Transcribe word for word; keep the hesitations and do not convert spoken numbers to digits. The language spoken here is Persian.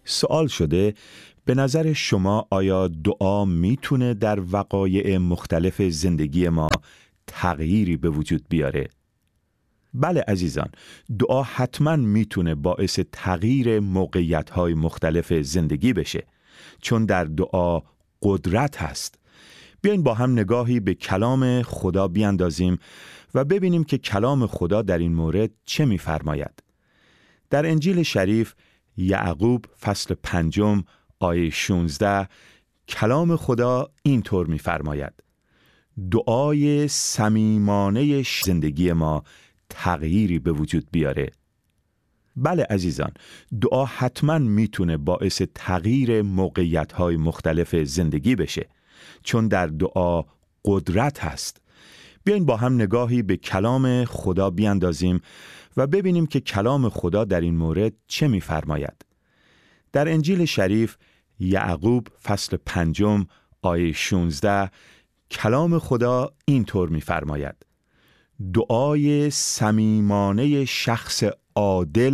سوال شده به نظر شما آیا دعا میتونه در وقایع مختلف زندگی ما تغییری به وجود بیاره؟ بله عزیزان، دعا حتما میتونه باعث تغییر موقعیت‌های مختلف زندگی بشه، چون در دعا قدرت هست. بیاین با هم نگاهی به کلام خدا بیاندازیم و ببینیم که کلام خدا در این مورد چه می‌فرماید. در انجیل شریف یعقوب فصل پنجم آیه شانزده کلام خدا اینطور می‌فرماید: دعای صمیمانه زندگی ما تغییری به وجود بیاره. بله عزیزان، دعا حتما میتونه باعث تغییر موقعیت‌های مختلف زندگی بشه، چون در دعا قدرت هست. بیاین با هم نگاهی به کلام خدا بیاندازیم و ببینیم که کلام خدا در این مورد چه می‌فرماید. در انجیل شریف یعقوب فصل پنجم آیه شانزده کلام خدا اینطور می‌فرماید: دعای صمیمانه شخص عادل